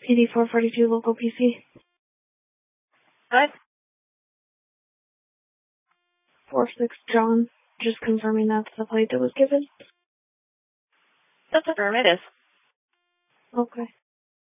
PD 442 local PC. Hi. 46 John. Just confirming that's the plate that was given. That's affirmative. Okay.